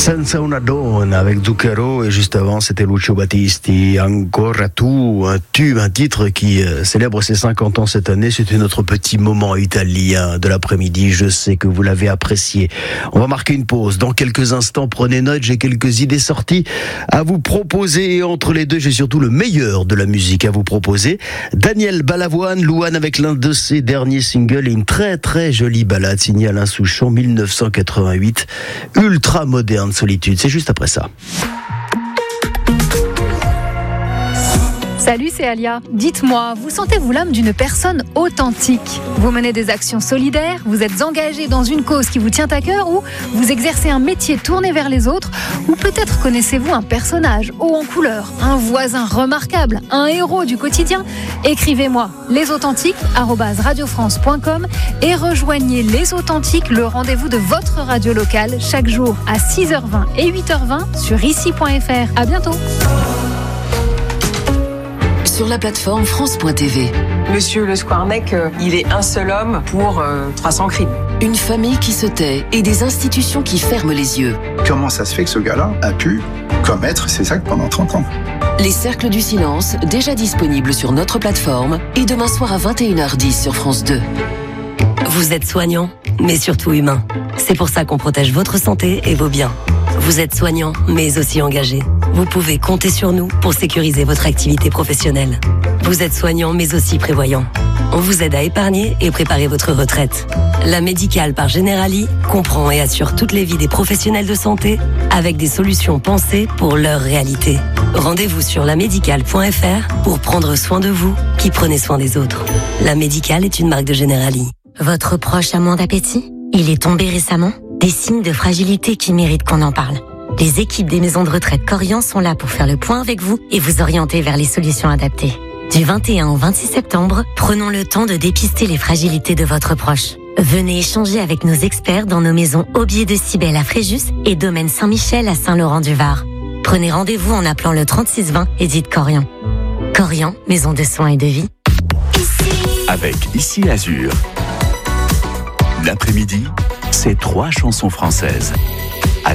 Senza una donna avec Zucchero, et juste avant c'était Lucio Battisti, Ancora tu, un tube, un titre qui célèbre ses 50 ans cette année. C'était notre petit moment italien de l'après-midi, je sais que vous l'avez apprécié. On va marquer une pause, dans quelques instants prenez note, j'ai quelques idées sorties à vous proposer, et entre les deux j'ai surtout le meilleur de la musique à vous proposer. Daniel Balavoine, Louane avec l'un de ses derniers singles et une très très jolie ballade signée Alain Souchon, 1988, ultra moderne solitude, c'est juste après ça. Salut, c'est Alia. Dites-moi, vous sentez-vous l'âme d'une personne authentique ? Vous menez des actions solidaires, vous êtes engagé dans une cause qui vous tient à cœur, ou vous exercez un métier tourné vers les autres, ou peut-être connaissez-vous un personnage haut en couleur, un voisin remarquable, un héros du quotidien ? Écrivez-moi lesauthentiques@radiofrance.com et rejoignez Les Authentiques, le rendez-vous de votre radio locale, chaque jour à 6h20 et 8h20 sur ici.fr. À bientôt. Sur la plateforme France.tv. Monsieur Le Squarnec, il est un seul homme pour 300 crimes. Une famille qui se tait et des institutions qui ferment les yeux. Comment ça se fait que ce gars-là a pu commettre ces actes pendant 30 ans ? Les Cercles du Silence, déjà disponibles sur notre plateforme, et demain soir à 21h10 sur France 2. Vous êtes soignant, mais surtout humain. C'est pour ça qu'on protège votre santé et vos biens. Vous êtes soignant, mais aussi engagé. Vous pouvez compter sur nous pour sécuriser votre activité professionnelle. Vous êtes soignant, mais aussi prévoyant. On vous aide à épargner et préparer votre retraite. La Médicale par Generali comprend et assure toutes les vies des professionnels de santé avec des solutions pensées pour leur réalité. Rendez-vous sur lamédicale.fr pour prendre soin de vous qui prenez soin des autres. La Médicale est une marque de Generali. Votre proche a moins d'appétit ? Il est tombé récemment ? Des signes de fragilité qui méritent qu'on en parle. Les équipes des maisons de retraite Corian sont là pour faire le point avec vous et vous orienter vers les solutions adaptées. Du 21 au 26 septembre, prenons le temps de dépister les fragilités de votre proche. Venez échanger avec nos experts dans nos maisons Aubier de Cybèle à Fréjus et Domaine Saint-Michel à Saint-Laurent-du-Var. Prenez rendez-vous en appelant le 3620 et dites Corian. Corian, maison de soins et de vie. Avec Ici Azur. L'après-midi, c'est 3 chansons françaises.